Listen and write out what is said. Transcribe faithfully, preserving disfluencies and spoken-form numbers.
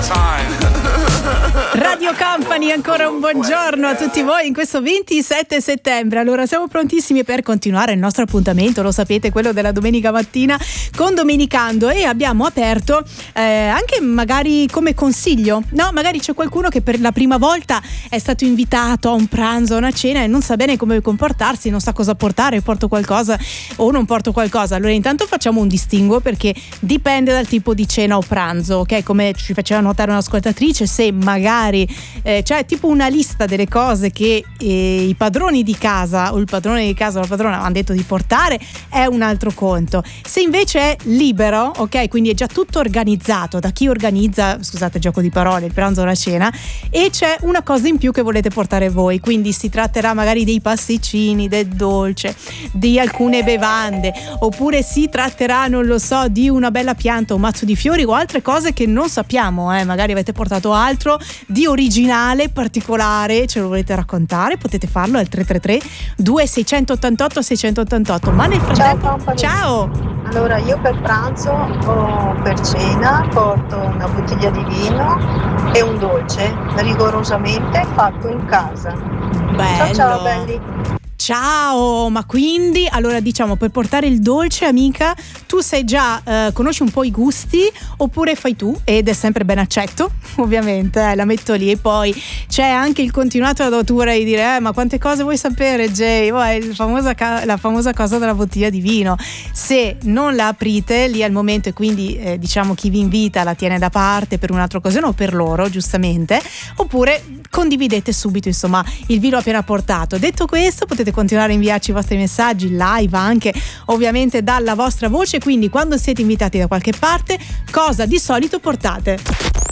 Radio Company, ancora un buongiorno a tutti voi in questo ventisette settembre. Allora, siamo prontissimi per continuare il nostro appuntamento, lo sapete, quello della domenica mattina con Domenicando, e abbiamo aperto eh, anche magari come consiglio, no? Magari c'è qualcuno che per la prima volta è stato invitato a un pranzo, a una cena e non sa bene come comportarsi, non sa cosa portare, porto qualcosa o non porto qualcosa. Allora, intanto facciamo un distinguo, perché dipende dal tipo di cena o pranzo, ok? Come ci faceva notare un'ascoltatrice, se magari eh, c'è tipo una lista delle cose che eh, i padroni di casa o il padrone di casa o la padrona hanno detto di portare, è un altro conto. Se invece è libero, ok, quindi è già tutto organizzato da chi organizza, scusate gioco di parole, il pranzo o la cena, e c'è una cosa in più che volete portare voi, quindi si tratterà magari dei pasticcini, del dolce, di alcune bevande, oppure si tratterà, non lo so, di una bella pianta, un mazzo di fiori o altre cose che non sappiamo, eh, magari avete portato altro di originale, particolare, ce lo volete raccontare, potete farlo al tre tre tre due sei otto otto sei otto otto. Ma nel frattempo, ciao, ciao. Allora, io per pranzo o per cena porto una bottiglia di vino e un dolce rigorosamente fatto in casa. Bello. Ciao ciao belli. Ciao, ma quindi allora diciamo, per portare il dolce, amica, tu sei già eh, conosci un po' i gusti, oppure fai tu ed è sempre ben accetto, ovviamente, eh, la metto lì. E poi c'è anche il continuato datura di dire eh, ma quante cose vuoi sapere, Jay? Oh, è il famosa ca- la famosa cosa della bottiglia di vino. Se non la aprite lì al momento e quindi eh, diciamo chi vi invita la tiene da parte per un'altra occasione o per loro, giustamente, oppure condividete subito insomma il vino appena portato. Detto questo, potete continuare a inviarci i vostri messaggi live anche ovviamente dalla vostra voce, quindi quando siete invitati da qualche parte cosa di solito portate?